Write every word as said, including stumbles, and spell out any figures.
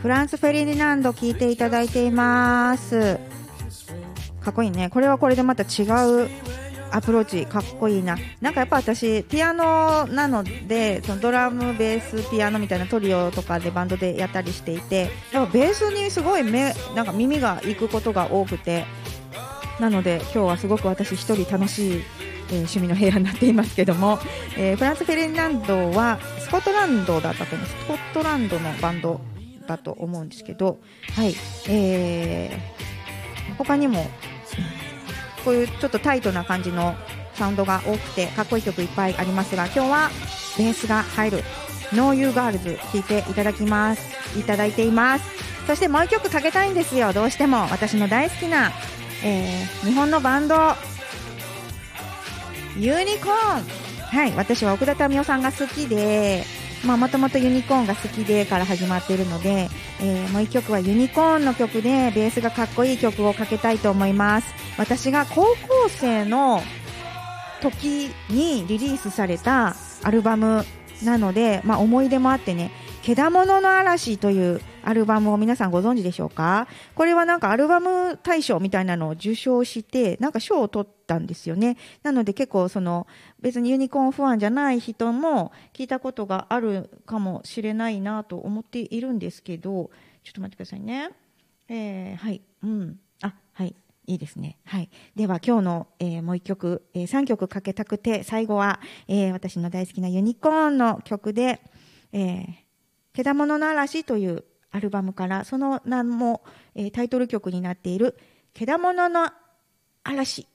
フランス・フェリディナンド聴いていただいています。かっこいいね。これはこれでまた違うアプローチ、かっこいいな。なんかやっぱ私ピアノなので、そのドラムベースピアノみたいなトリオとかでバンドでやったりしていて、やっぱベースにすごい目なんか耳が行くことが多くて、なので今日はすごく私一人楽しい、えー、趣味の部屋になっていますけども、えー、フランス・フェリディナンドはスコットランドだったと思う。スコットランドのバンドだと思うんですけど、はい、えー、他にもこういうちょっとタイトな感じのサウンドが多くてかっこいい曲いっぱいありますが、今日はベースが入る No You Girls 聴いていただきますいただいています。そしてもう一曲かけたいんですよ。どうしても私の大好きな、えー、日本のバンドユニコーン。はい、私は奥田民生さんが好きで、まあもともとユニコーンが好きでから始まっているので、えー、もう一曲はユニコーンの曲でベースがかっこいい曲をかけたいと思います。私が高校生の時にリリースされたアルバムなので、まあ思い出もあってね、けだものの嵐というアルバムを皆さんご存知でしょうか。これはなんかアルバム大賞みたいなのを受賞してなんか賞を取ったんですよね。なので結構その別にユニコーンファンじゃない人も聞いたことがあるかもしれないなと思っているんですけど、ちょっと待ってくださいね。えー、はい、うん、あ、はい、いいですね。はい。では今日の、えー、もう一曲、えー、さんきょくかけたくて、最後は、えー、私の大好きなユニコーンの曲で、えー、けだものの嵐というアルバムからその名も、えー、タイトル曲になっているけだものの嵐